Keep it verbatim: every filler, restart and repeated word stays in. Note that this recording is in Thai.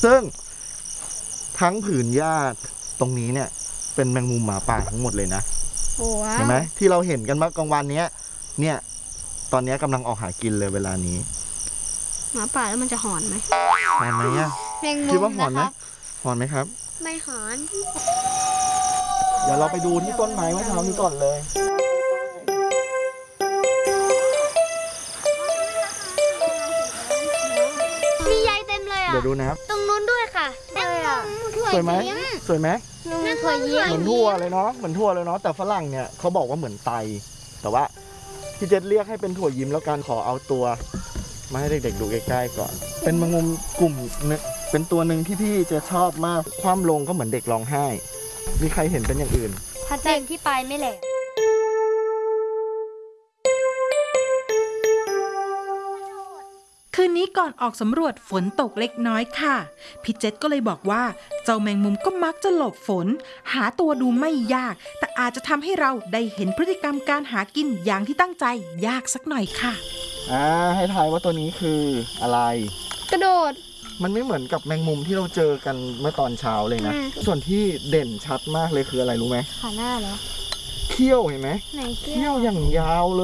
ซึ่งทั้งผืนหญ้าตรงนี้เนี่ยเป็นแมงมุมหมาป่าทั้งหมดเลยนะเห็นไหมที่เราเห็นกันเมื่อกลางวันเนี้ยเนี่ยตอนนี้กำลังออกหากินเลยเวลานี้หมาป่าแล้วมันจะหอนไหมหอนไหมอ่ะแมงมุมคิดว่าหอนไหมหอนไหมครับไม่หอนเดี๋ยวเราไปดูที่ต้นไม้เมื่อเช้านี้ก่อนเลยมีใยเต็มเลยอ่ะเดี๋ยวดูนะครับตรงนู้นด้วยค่ะเลยอ่ะสวยไหมสวยไหมนั่นถั่วเยี่ยมเหมือนทั่วเลยเนาะเหมือนทั่วเลยเนาะแต่ฝรั่งเนี่ยเขาบอกว่าเหมือนไตแต่ว่าพี่เจษเรียกให้เป็นถั่วยิ้มแล้วการขอเอาตัวมาให้เด็กๆดูใกล้ๆก่อนเป็นแมงมุมกลุ่มนึงเป็นตัวหนึ่งที่พี่จะชอบมากคว่ำลงก็เหมือนเด็กร้องไห้มีใครเห็นเป็นอย่างอื่นถ้าเจนที่ปลายไม่แหลกคืนนี้ก่อนออกสำรวจฝนตกเล็กน้อยค่ะพี่เจษก็เลยบอกว่าเจ้าแมงมุมก็มักจะหลบฝนหาตัวดูไม่ยากแต่อาจจะทำให้เราได้เห็นพฤติกรรมการหากินอย่างที่ตั้งใจยากสักหน่อยค่ะอ่าให้ทายว่าตัวนี้คืออะไรกระโดดมันไม่เหมือนกับแมงมุมที่เราเจอกันเมื่อตอนเช้าเลยนะส่วนที่เด่นชัดมากเลยคืออะไรรู้ไหมขาหน้าเหรอเขี้ยวเห็นไหมไหนเขี้เขี้ยวอย่างยาวเลย